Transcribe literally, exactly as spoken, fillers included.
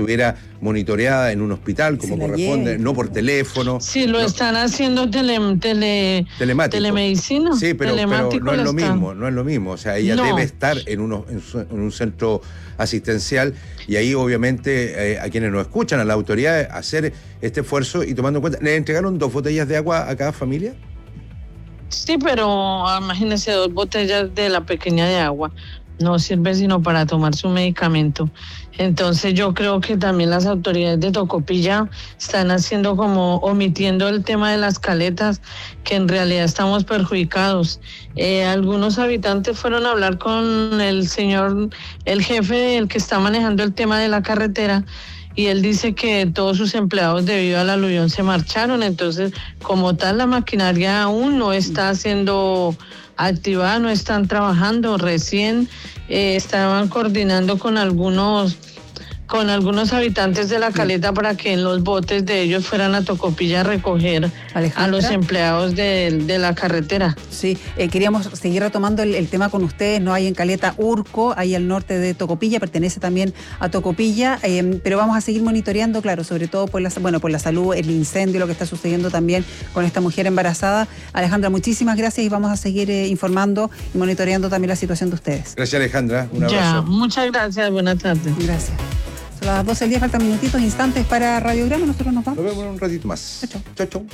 estuviera monitoreada en un hospital como corresponde, no por teléfono. Sí, lo no, están haciendo tele, tele, telemedicina. Sí, pero, pero no es lo mismo, no es lo mismo. O sea, ella no. debe estar en, uno, en, su, en un centro asistencial y ahí obviamente eh, a quienes nos escuchan, a las autoridades, hacer este esfuerzo y tomando en cuenta, ¿le entregaron dos botellas de agua a cada familia? Sí, pero imagínense, dos botellas de la pequeña de agua no sirve sino para tomar su medicamento. Entonces yo creo que también las autoridades de Tocopilla están haciendo como omitiendo el tema de las caletas, que en realidad estamos perjudicados. Eh, algunos habitantes fueron a hablar con el señor, el jefe, el que está manejando el tema de la carretera, y él dice que todos sus empleados debido al aluvión se marcharon. Entonces, como tal, la maquinaria aún no está siendo activada, no están trabajando. Recién eh, estaban coordinando con algunos con algunos habitantes de la caleta para que en los botes de ellos fueran a Tocopilla a recoger Alejandra, a los empleados de, de la carretera. Sí, eh, queríamos seguir retomando el, el tema con ustedes. No hay en Caleta Urco, ahí al norte de Tocopilla, pertenece también a Tocopilla, eh, pero vamos a seguir monitoreando, claro, sobre todo por la, bueno, por la salud, el incendio, lo que está sucediendo también con esta mujer embarazada. Alejandra, muchísimas gracias y vamos a seguir eh, informando y monitoreando también la situación de ustedes. Gracias, Alejandra. Un abrazo. Ya, muchas gracias. Buenas tardes. Gracias. A las doce del día faltan minutitos, instantes para Radiograma. Nosotros nos vamos. Nos vemos en un ratito más. Chau, chau. Chau, chau.